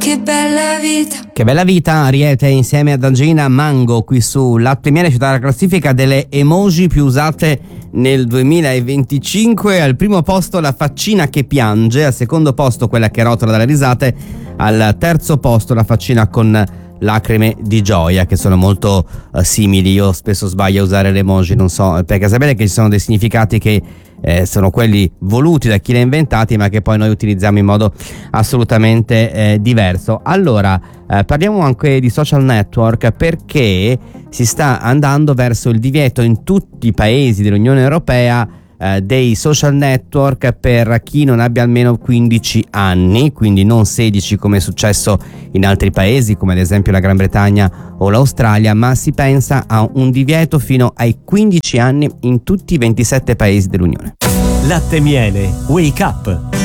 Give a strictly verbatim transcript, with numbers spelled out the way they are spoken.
che bella vita. Che bella vita, Ariete insieme ad Angelina Mango qui su Latte e Miele, c'è la classifica delle emoji più usate nel duemilaventicinque. Al primo posto la faccina che piange, al secondo posto quella che rotola dalle risate, al terzo posto la faccina con lacrime di gioia, che sono molto uh, simili. Io spesso sbaglio a usare le emoji, non so, perché sapete che ci sono dei significati che eh, sono quelli voluti da chi li ha inventati, ma che poi noi utilizziamo in modo assolutamente eh, diverso. Allora, eh, parliamo anche di social network, perché si sta andando verso il divieto in tutti i paesi dell'Unione Europea Uh, dei social network per chi non abbia almeno quindici anni, quindi non sedici come è successo in altri paesi come ad esempio la Gran Bretagna o l'Australia, ma si pensa a un divieto fino ai quindici anni in tutti i ventisette paesi dell'Unione. Latte e Miele, Wake Up.